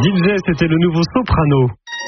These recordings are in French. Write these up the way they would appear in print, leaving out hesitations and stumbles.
DJ, c'était le nouveau Soprano.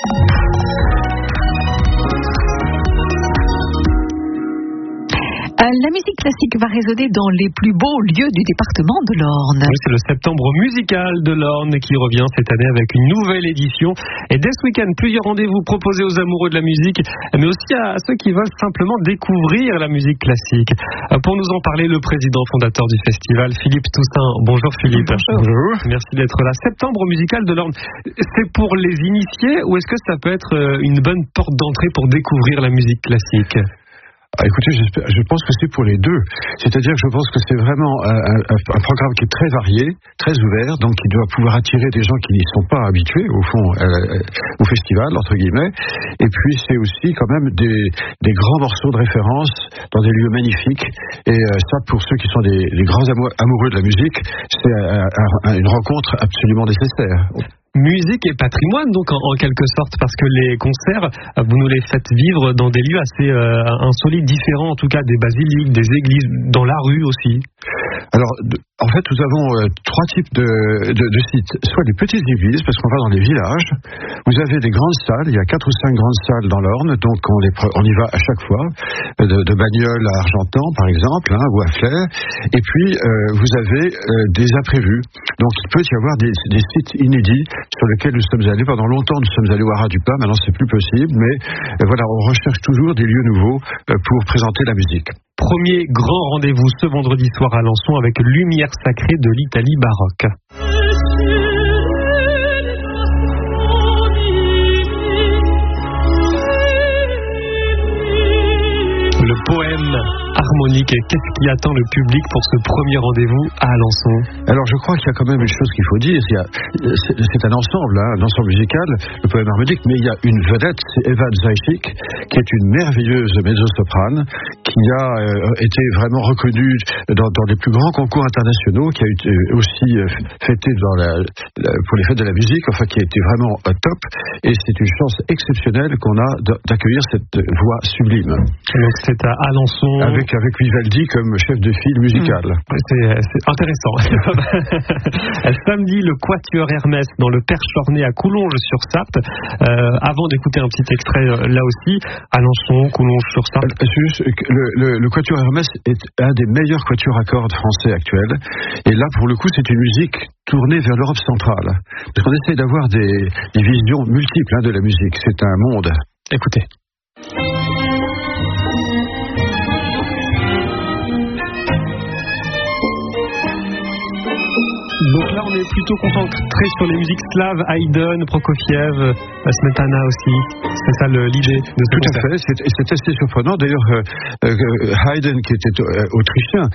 La musique classique va résonner dans les plus beaux lieux du département de l'Orne. Oui, c'est le septembre musical de l'Orne qui revient cette année avec une nouvelle édition. Et dès ce week-end, plusieurs rendez-vous proposés aux amoureux de la musique, mais aussi à ceux qui veulent simplement découvrir la musique classique. Pour nous en parler, le président fondateur du festival, Philippe Toussaint. Bonjour Philippe. Bonjour. Merci d'être là. Septembre musical de l'Orne, c'est pour les initiés ou est-ce que ça peut être une bonne porte d'entrée pour découvrir la musique classique ? Écoutez, je pense que c'est pour les deux. C'est-à-dire que je pense que c'est vraiment un programme qui est très varié, très ouvert, donc qui doit pouvoir attirer des gens qui n'y sont pas habitués, au fond, au festival, entre guillemets. Et puis, c'est aussi quand même des grands morceaux de référence dans des lieux magnifiques. Et ça, pour ceux qui sont des grands amoureux de la musique, c'est une rencontre absolument nécessaire. Musique et patrimoine, donc en quelque sorte, parce que les concerts, vous nous les faites vivre dans des lieux assez insolites, différents en tout cas des basiliques, des églises, dans la rue aussi. Alors, en fait, nous avons trois types de sites. Soit des petites églises, parce qu'on va dans les villages. Vous avez des grandes salles, il y a 4 ou 5 grandes salles dans l'Orne, donc on y va à chaque fois, de Bagnoles à Argentan, par exemple, ou à Flers. Et puis, vous avez des imprévus. Donc, il peut y avoir des sites inédits sur lesquels nous sommes allés. Pendant longtemps, nous sommes allés au Haras du Pin, maintenant c'est plus possible, mais voilà, on recherche toujours des lieux nouveaux pour présenter la musique. Premier grand rendez-vous ce vendredi soir à Alençon avec Lumière sacrée de l'Italie baroque. Le poème harmonique, qu'est-ce qui attend le public pour ce premier rendez-vous à Alençon ? Alors je crois qu'il y a quand même une chose qu'il faut dire, c'est un ensemble musical, le poème harmonique, mais il y a une vedette, c'est Eva Zajic, qui est une merveilleuse mezzo-soprane, qui a été vraiment reconnue dans les plus grands concours internationaux, qui a été aussi fêtée pour les fêtes de la musique, enfin qui a été vraiment top, et c'est une chance exceptionnelle qu'on a d'accueillir cette voix sublime. Donc c'est à Alençon. Avec Vivaldi comme chef de file musical. C'est intéressant. Samedi, le Quatuor Hermès dans le Perche-Ornay à Coulonges-sur-Sarthe. Avant d'écouter un petit extrait là aussi, Alençon, Coulonges-sur-Sarthe. Le Quatuor Hermès est un des meilleurs quatuors à cordes français actuels. Et là, pour le coup, c'est une musique tournée vers l'Europe centrale. Parce qu'on essaye d'avoir des visions multiples de la musique. C'est un monde. Écoutez. Donc là, on est plutôt concentré sur les musiques slaves, Haydn, Prokofiev, Smetana aussi. C'est ça l'idée de ce Tout concert. à fait, c'est assez surprenant. D'ailleurs, Haydn, qui était autrichien,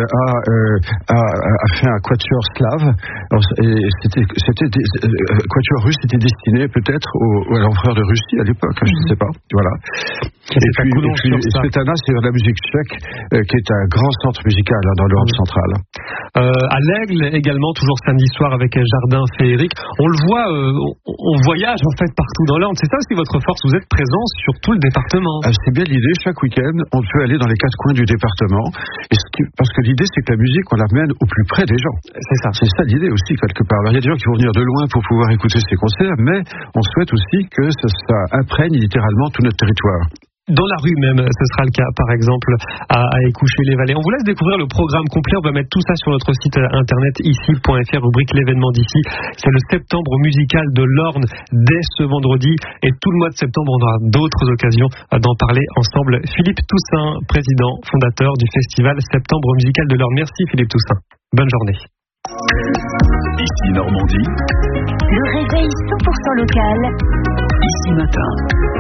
a fait un quatuor slave. Quatuor russe était destiné peut-être à l'empereur de Russie à l'époque, je ne sais pas. Voilà. Et puis Smetana, c'est la musique tchèque, qui est un grand centre musical dans l'Europe centrale. À l'Aigle également, toujours samedi soir avec Jardin féerique. On le voit, on voyage en fait partout dans l'Orne. C'est ça aussi votre force, vous êtes présent sur tout le département. C'est bien l'idée, chaque week-end, on peut aller dans les 4 coins du département. Parce que l'idée, c'est que la musique, on la mène au plus près des gens. C'est ça l'idée aussi, quelque part. Alors, il y a des gens qui vont venir de loin pour pouvoir écouter ces concerts, mais on souhaite aussi que ça imprègne littéralement tout notre territoire. Dans la rue même, ce sera le cas, par exemple, à Écoucher-les-Vallées. On vous laisse découvrir le programme complet. On va mettre tout ça sur notre site internet ici.fr, rubrique l'événement d'ici. C'est le septembre musical de l'Orne dès ce vendredi. Et tout le mois de septembre, on aura d'autres occasions d'en parler ensemble. Philippe Toussaint, président, fondateur du festival Septembre musical de l'Orne. Merci Philippe Toussaint. Bonne journée. Ici Normandie. Le réveil 100% local. Ici matin.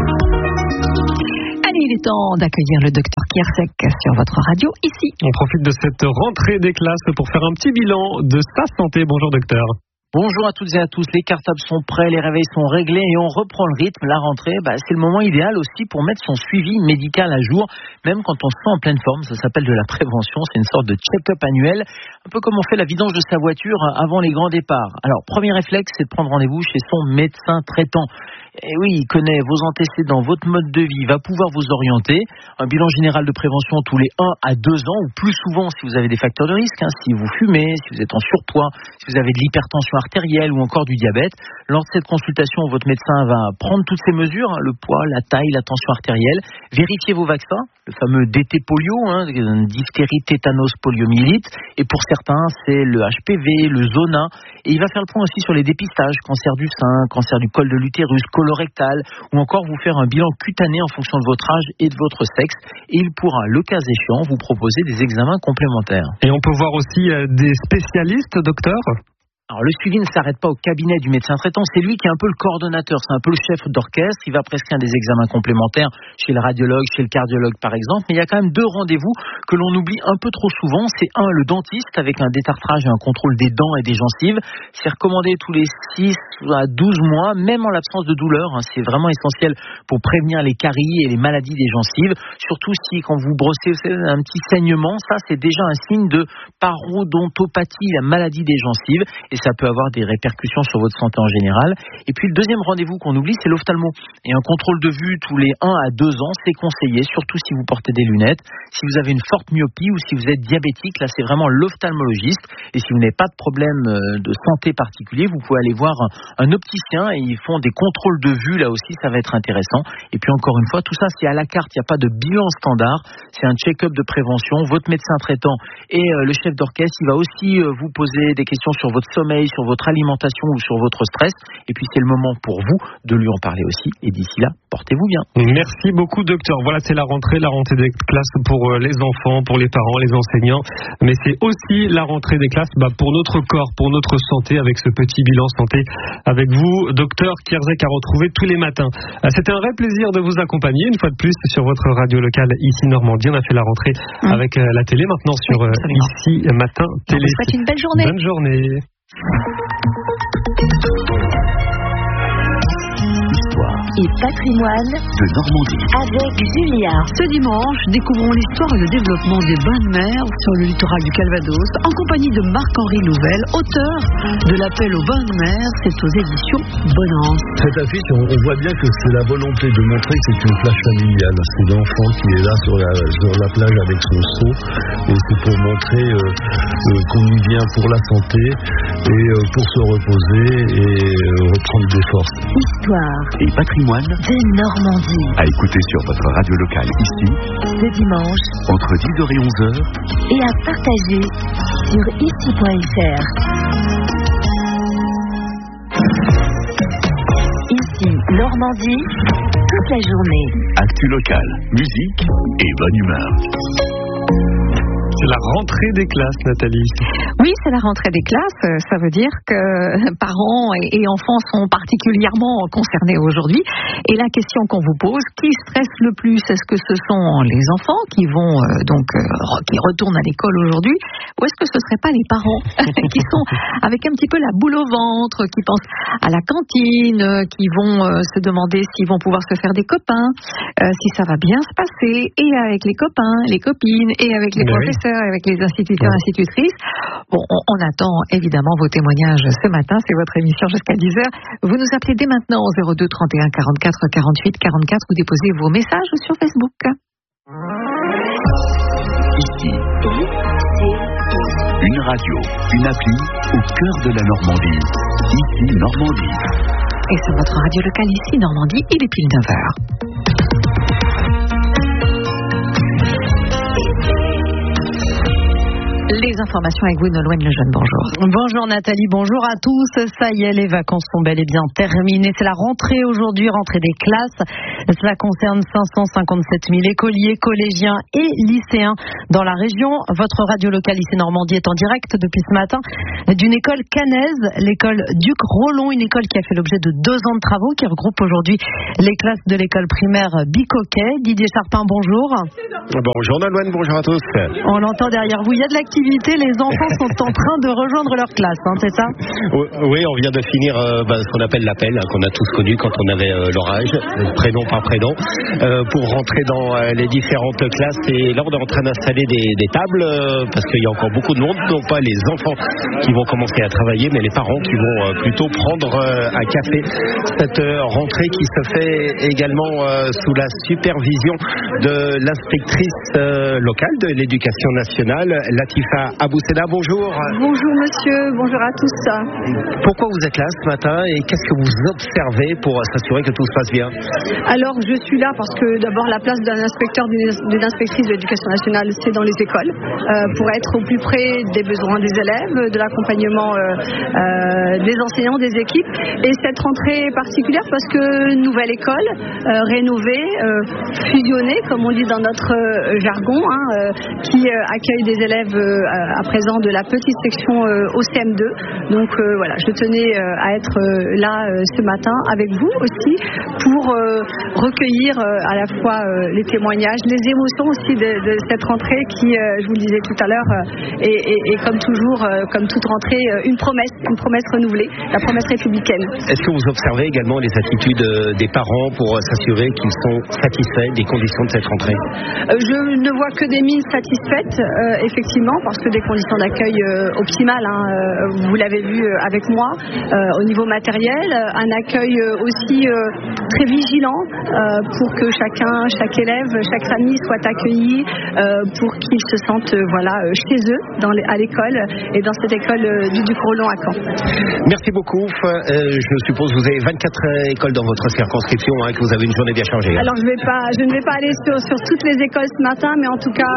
Allez, il est temps d'accueillir le docteur Kiersek sur votre radio ici. On profite de cette rentrée des classes pour faire un petit bilan de sa santé. Bonjour docteur. Bonjour à toutes et à tous, les cartables sont prêts, les réveils sont réglés et on reprend le rythme. La rentrée, c'est le moment idéal aussi pour mettre son suivi médical à jour, même quand on se sent en pleine forme. Ça s'appelle de la prévention, c'est une sorte de check-up annuel, un peu comme on fait la vidange de sa voiture avant les grands départs. Alors, premier réflexe, c'est de prendre rendez-vous chez son médecin traitant. Et oui, il connaît vos antécédents, votre mode de vie, il va pouvoir vous orienter. Un bilan général de prévention tous les 1 à 2 ans, ou plus souvent si vous avez des facteurs de risque, si vous fumez, si vous êtes en surpoids, si vous avez de l'hypertension artérielle ou encore du diabète. Lors de cette consultation, votre médecin va prendre toutes ces mesures, le poids, la taille, la tension artérielle, vérifier vos vaccins, le fameux DT polio, diphtérie, tétanos, poliomyélite, et pour certains, c'est le HPV, le Zona, et il va faire le point aussi sur les dépistages, cancer du sein, cancer du col de l'utérus, colorectal, ou encore vous faire un bilan cutané en fonction de votre âge et de votre sexe, et il pourra, le cas échéant, vous proposer des examens complémentaires. Et on peut voir aussi des spécialistes, docteur ? Alors le suivi ne s'arrête pas au cabinet du médecin traitant, c'est lui qui est un peu le coordonnateur, c'est un peu le chef d'orchestre, il va prescrire des examens complémentaires chez le radiologue, chez le cardiologue par exemple, mais il y a quand même 2 rendez-vous que l'on oublie un peu trop souvent, c'est le dentiste avec un détartrage et un contrôle des dents et des gencives, c'est recommandé tous les 6 à 12 mois, même en l'absence de douleur, c'est vraiment essentiel pour prévenir les caries et les maladies des gencives, surtout si quand vous brossez un petit saignement, ça c'est déjà un signe de parodontopathie, la maladie des gencives, et ça peut avoir des répercussions sur votre santé en général. Et puis le deuxième rendez-vous qu'on oublie, c'est l'ophtalmo. Et un contrôle de vue tous les 1 à 2 ans, c'est conseillé, surtout si vous portez des lunettes. Si vous avez une forte myopie ou si vous êtes diabétique, là c'est vraiment l'ophtalmologiste. Et si vous n'avez pas de problème de santé particulier, vous pouvez aller voir un opticien et ils font des contrôles de vue, là aussi ça va être intéressant. Et puis encore une fois, tout ça c'est à la carte, il n'y a pas de bilan standard, c'est un check-up de prévention. Votre médecin traitant et le chef d'orchestre, il va aussi vous poser des questions sur votre sommeil, sur votre alimentation ou sur votre stress, et puis c'est le moment pour vous de lui en parler aussi, et d'ici là, portez-vous bien. Merci beaucoup docteur, voilà c'est la rentrée des classes pour les enfants, pour les parents, les enseignants, mais c'est aussi la rentrée des classes pour notre corps, pour notre santé, avec ce petit bilan santé avec vous, docteur Kierzek, à retrouver tous les matins. C'était un vrai plaisir de vous accompagner une fois de plus sur votre radio locale ici Normandie. On a fait la rentrée avec la télé, maintenant sur ici Matin Télé. On vous souhaite une belle journée. Bonne journée. Histoire et patrimoine de Normandie avec Julia. Ce dimanche, découvrons l'histoire et le développement des bains de mer sur le littoral du Calvados en compagnie de Marc-Henri Louvel, auteur de l'appel aux bains de mer. C'est aux éditions Bonance. Cette affiche, on voit bien que c'est la volonté de montrer que c'est une plage familiale. C'est l'enfant qui est là sur la plage avec son seau, et c'est pour montrer qu'on y vient pour la santé et pour se reposer et reprendre des forces. Histoire et patrimoine de Normandie. à écouter sur votre radio locale ici, Le dimanche entre 10h et 11h. et à partager sur ici.fr. Ici, Normandie, toute la journée. Actu locale, musique et bonne humeur. C'est la rentrée des classes, Nathalie. Oui, c'est la rentrée des classes. Ça veut dire que parents et enfants sont particulièrement concernés aujourd'hui. Et la question qu'on vous pose, qui stresse le plus? Est-ce que ce sont les enfants qui vont qui retournent à l'école aujourd'hui, ou est-ce que ce ne seraient pas les parents qui sont avec un petit peu la boule au ventre, qui pensent à la cantine, qui vont se demander s'ils vont pouvoir se faire des copains, si ça va bien se passer, et avec les copains, les copines, et avec les professeurs, avec les instituteurs et institutrices. Bon, on attend évidemment vos témoignages ce matin, c'est votre émission jusqu'à 10h. Vous nous appelez dès maintenant au 02 31 44 48 44 ou déposez vos messages sur Facebook. Ici, une radio, une appli au cœur de la Normandie. Ici Normandie. Et sur votre radio locale ici Normandie, il est pile 9h. Les informations avec vous, Nolwenn Lejeune, bonjour. Bonjour Nathalie, bonjour à tous. Ça y est, les vacances sont bel et bien terminées. C'est la rentrée aujourd'hui, rentrée des classes. Cela concerne 557 000 écoliers, collégiens et lycéens dans la région. Votre radio locale ici Normandie est en direct depuis ce matin d'une école caennaise, l'école Duc Rollon, une école qui a fait l'objet de 2 ans de travaux, qui regroupe aujourd'hui les classes de l'école primaire Bicoquet. Didier Charpin, bonjour. Bonjour Nolwenn, bonjour à tous. On l'entend derrière vous, il y a de l'activité. Les enfants sont en train de rejoindre leur classe, c'est ça? Oui, on vient de finir ce qu'on appelle l'appel, qu'on a tous connu quand on avait l'orage, prénom par prénom, pour rentrer dans les différentes classes. Et là, on est en train d'installer des tables, parce qu'il y a encore beaucoup de monde, non pas les enfants qui vont commencer à travailler, mais les parents qui vont plutôt prendre un café. Cette rentrée qui se fait également sous la supervision de l'inspectrice locale de l'éducation nationale, Latifa Aboussena, bonjour. Bonjour monsieur, bonjour à tous. Pourquoi vous êtes là ce matin et qu'est-ce que vous observez pour s'assurer que tout se passe bien? Alors je suis là parce que d'abord la place d'un inspecteur, d'une inspectrice de l'éducation nationale, c'est dans les écoles, pour être au plus près des besoins des élèves, de l'accompagnement des enseignants, des équipes. Et cette rentrée est particulière parce que nouvelle école, rénovée, fusionnée, comme on dit dans notre jargon, qui accueille des élèves à présent de la petite section au CM2. Donc voilà, je tenais à être là ce matin avec vous aussi pour recueillir à la fois les témoignages, les émotions aussi de cette rentrée qui, je vous le disais tout à l'heure, est comme toujours, comme toute rentrée, une promesse renouvelée, la promesse républicaine. Est-ce que vous observez également les attitudes des parents pour s'assurer qu'ils sont satisfaits des conditions de cette rentrée? Je ne vois que des mines satisfaites, effectivement, parce que des conditions d'accueil optimales, vous l'avez vu avec moi, au niveau matériel, un accueil aussi très vigilant pour que chaque élève, chaque famille soit accueillie, pour qu'ils se sentent chez eux à l'école et dans cette école du Duc-Rollon à Caen. Merci beaucoup. Je suppose que vous avez 24 écoles dans votre circonscription, que vous avez une journée bien chargée. Alors je ne vais pas aller sur toutes les écoles ce matin, mais en tout cas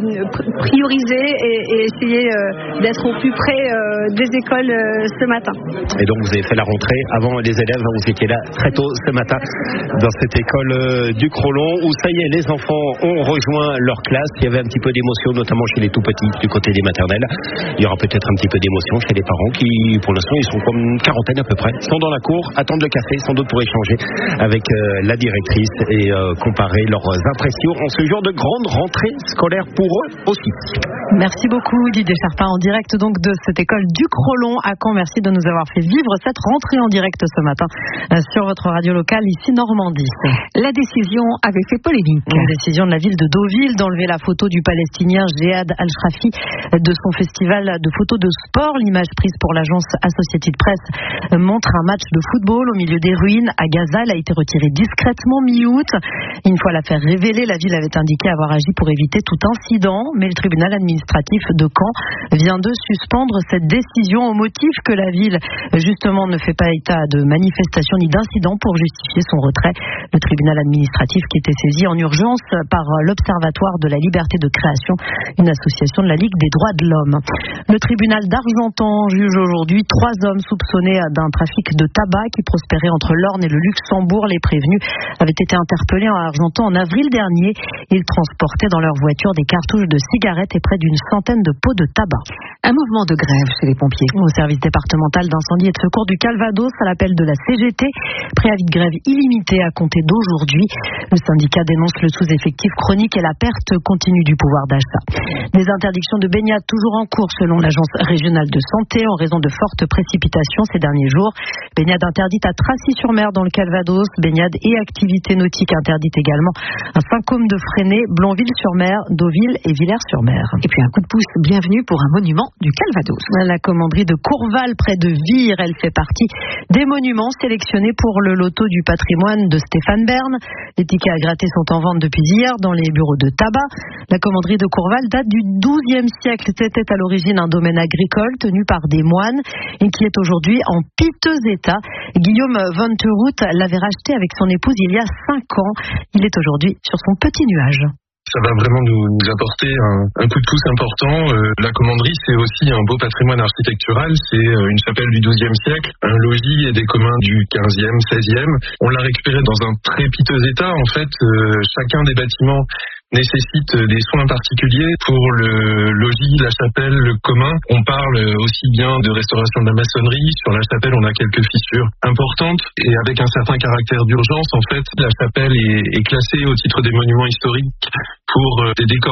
prioriser et essayer d'être au plus près des écoles ce matin. Et donc vous avez fait la rentrée avant les élèves, vous étiez là très tôt ce matin dans cette école Duc-Rollon où ça y est, les enfants ont rejoint leur classe. Il y avait un petit peu d'émotion, notamment chez les tout petits du côté des maternelles. Il y aura peut-être un petit peu d'émotion chez les parents qui, pour l'instant, ils sont comme une quarantaine à peu près, sont dans la cour, attendent le café, sans doute pour échanger avec la directrice et comparer leurs impressions en ce jour de grande rentrée scolaire pour eux aussi. Merci beaucoup Didier Charpin en direct donc de cette école Duc-Rollon à Caen. Merci de nous avoir fait vivre cette rentrée en direct ce matin sur votre radio locale ici Normandie. La décision avait fait polémique. Une décision de la ville de Deauville d'enlever la photo du Palestinien Jihad Al-Shrafi de son festival de photos de sport. L'image prise pour l'agence Associated Press montre un match de football au milieu des ruines à Gaza. Elle a été retirée discrètement mi-août. Une fois l'affaire révélée, la ville avait indiqué avoir agi pour éviter tout incident, mais le tribunal administratif de Caen vient de suspendre cette décision au motif que la ville justement ne fait pas état de manifestation ni d'incident pour justifier son retrait. Le tribunal administratif qui était saisi en urgence par l'Observatoire de la liberté de création, une association de la Ligue des droits de l'homme. Le tribunal d'Argentan juge aujourd'hui 3 hommes soupçonnés d'un trafic de tabac qui prospérait entre l'Orne et le Luxembourg. Les prévenus avaient été interpellés à Argentan en avril dernier. Ils transportaient dans leur voiture des cartouches de cigarettes et près d'une centaine de pots de tabac. Un mouvement de grève chez les pompiers. Au service départemental d'incendie et de secours du Calvados, à l'appel de la CGT, préavis de grève illimité à compter d'aujourd'hui. Le syndicat dénonce le sous-effectif chronique et la perte continue du pouvoir d'achat. Des interdictions de baignade toujours en cours selon l'agence régionale de santé en raison de fortes précipitations ces derniers jours. Baignade interdite à Tracy-sur-Mer dans le Calvados, baignade et activités nautiques interdites également à Saint-Côme de Fresnay, Blonville-sur-Mer, Deauville et Villers-sur-Mer. Et puis un coup de pouce bienvenue pour un monument du Calvados. La commanderie de Courval près de Vire, elle fait partie des monuments sélectionnés pour le loto du patrimoine de Stéphane Bern. Les tickets à gratter sont en vente depuis hier dans les bureaux de tabac. La commanderie de Courval date du XIIe siècle. C'était à l'origine un domaine agricole tenu par des moines et qui est aujourd'hui en piteux état. Guillaume Von Terhout l'avait racheté avec son épouse il y a 5 ans. Il est aujourd'hui sur son petit nuage. Ça va vraiment nous apporter un coup de pouce important. La commanderie, c'est aussi un beau patrimoine architectural. C'est une chapelle du XIIe siècle, un logis et des communs du XVe, XVIe. On l'a récupéré dans un très piteux état. En fait, chacun des bâtiments nécessite des soins particuliers. Pour le logis, la chapelle, le commun, on parle aussi bien de restauration de la maçonnerie. Sur la chapelle, on a quelques fissures importantes et avec un certain caractère d'urgence. En fait, la chapelle est classée au titre des monuments historiques pour des décors